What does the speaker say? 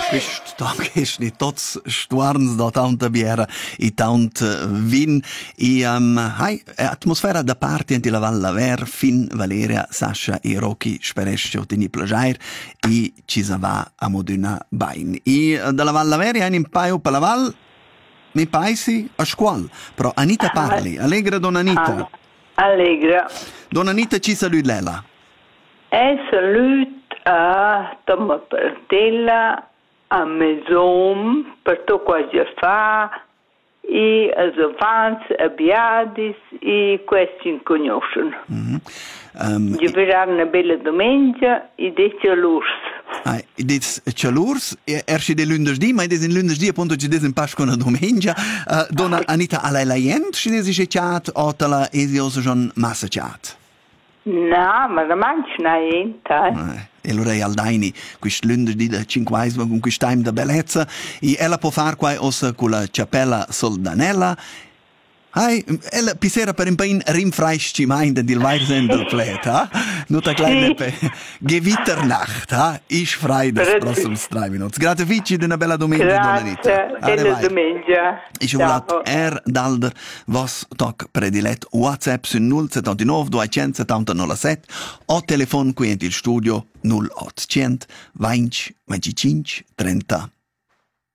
quist tag ist nicht tots stuarns da tanta biera e tant vin e atmosfera da parte in la Val Laver fin Valeria, Sasha e Rocky sperescio teni plagiair e ci sa va a moduna bain. E dalla Val Laver ein in paio per la Val mi paesi a scuol, però Anita parli. Allegra Don Anita. Allegra. Don Anita ci salut Lela. Salut a Toma Partella, a Mesom, per tutto quello che fa, e a Zovanz, a Biadis, e questi in conoscono. Ci verrà una bella domenica e dice l'urs. Dit Chalurs, erci de lunedì, ma des in lunedì appunto ci des in Pasqua una domenica. Donna Anita a lei laient, ci des ich chat o tala esioso schon massa chat. No, ma la manch niente. E allora è al daini, quest lunedì da 5 con quest time da bellezza, e ella può far qua ossa con la cappella soldanella. Ella pisera per un pain rimfreisci mind del Weisen del Plet, ha? Nota kleine Gewitternacht, ha? Ich frei des prossums 3 minuti. Grazie Vici, una bella domenica, Donna Anita. Bella domenica. Ich volat Dalder, was toc predilet WhatsApp su 079 279 o telefon qui il studio 0800 20 25 30